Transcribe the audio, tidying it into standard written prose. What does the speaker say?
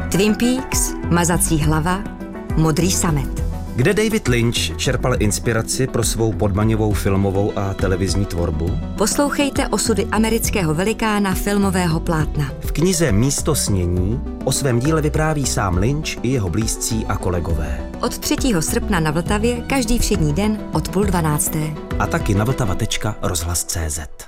Twin Peaks, Mazací hlava, Modrý samet. Kde David Lynch čerpal inspiraci pro svou podmaňovou filmovou a televizní tvorbu? Poslouchejte osudy amerického velikána filmového plátna. V knize Místo snění o svém díle vypráví sám Lynch i jeho blízcí a kolegové. Od 3. srpna na Vltavě každý všední den od 11:30. A taky na vltava.rozhlas.cz.